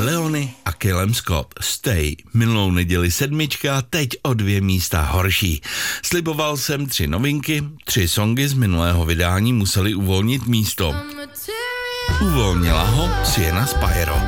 Leony a Caleb Scott Stay. Minulou neděli 7, teď o 2 místa horší. Sliboval jsem 3 novinky, 3 songy z minulého vydání museli uvolnit místo. Uvolnila ho Sienna Spyro.